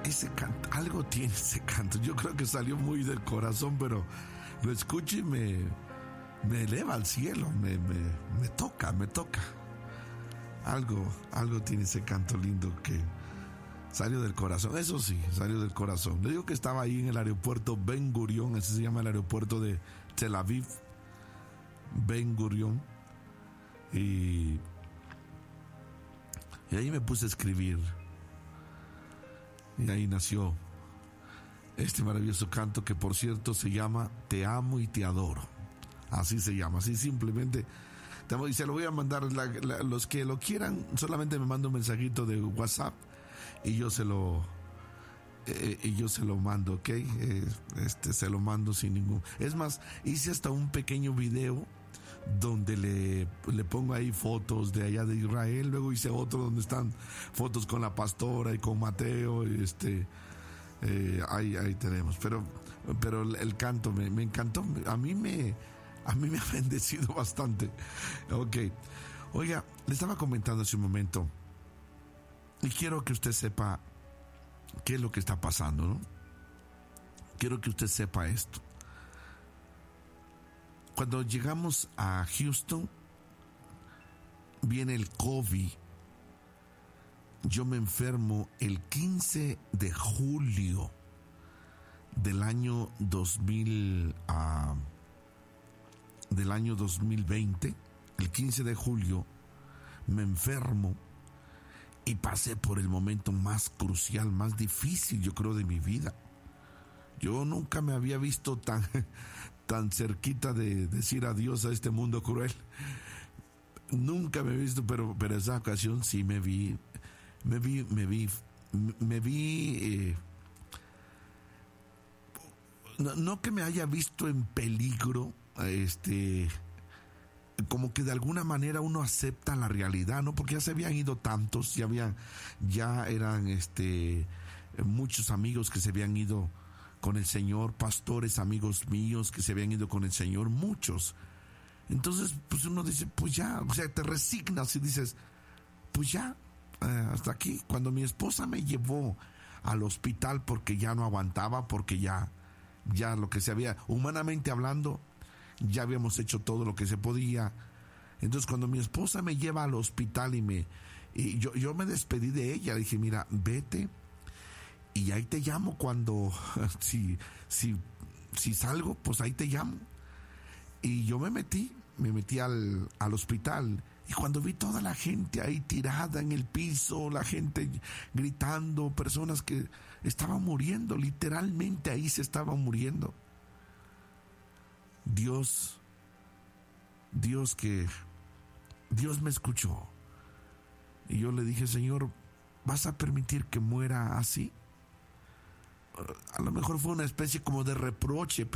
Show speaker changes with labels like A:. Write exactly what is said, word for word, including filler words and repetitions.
A: ese canto, algo tiene ese canto. Yo creo que salió muy del corazón, pero lo escucho y me, me eleva al cielo, me, me, me toca, me toca. Algo, algo tiene ese canto lindo que salió del corazón. Eso sí, salió del corazón. Le digo que estaba ahí en el aeropuerto Ben Gurion, así se llama el aeropuerto de Tel Aviv, Ben Gurion, y, y ahí me puse a escribir. Y ahí nació este maravilloso canto que, por cierto, se llama Te amo y te adoro. Así se llama, así simplemente. Y se lo voy a mandar, la, la, los que lo quieran, solamente me manda un mensajito de WhatsApp y yo se lo eh, y yo se lo mando, ¿ok? Eh, este, se lo mando sin ningún... Es más, hice hasta un pequeño video donde le, le pongo ahí fotos de allá de Israel. Luego hice otro donde están fotos con la pastora y con Mateo, y este eh, ahí, ahí tenemos, pero, pero el canto me, me encantó. A mí me a mí me ha bendecido bastante. Ok, oiga, le estaba comentando hace un momento y quiero que usted sepa qué es lo que está pasando, ¿no? Quiero que usted sepa esto. Cuando llegamos a Houston, viene el COVID. Yo me enfermo el quince de julio del año dos mil, uh, del año dos mil veinte. El quince de julio me enfermo y pasé por el momento más crucial, más difícil, yo creo, de mi vida. Yo nunca me había visto tan... tan cerquita de decir adiós a este mundo cruel. Nunca me he visto, pero, pero esa ocasión sí me vi, me vi, me vi, me vi, eh, no, no que me haya visto en peligro, este, como que de alguna manera uno acepta la realidad, ¿no? Porque ya se habían ido tantos, ya habían, ya eran, este, muchos amigos que se habían ido con el Señor, pastores, amigos míos que se habían ido con el Señor, muchos. Entonces, pues uno dice, pues ya, o sea, te resignas y dices, pues ya, eh, hasta aquí. Cuando mi esposa me llevó al hospital porque ya no aguantaba, porque ya, ya lo que se había, humanamente hablando, ya habíamos hecho todo lo que se podía. Entonces, cuando mi esposa me lleva al hospital y me, y yo, yo me despedí de ella, dije, mira, vete, y ahí te llamo cuando, si, si, si salgo, pues ahí te llamo. Y yo me metí, me metí al, al hospital, y cuando vi toda la gente ahí tirada en el piso, la gente gritando, personas que estaban muriendo, literalmente ahí se estaban muriendo. Dios, Dios que, Dios me escuchó. Y yo le dije, Señor, ¿vas a permitir que muera así? A lo mejor fue una especie como de reproche,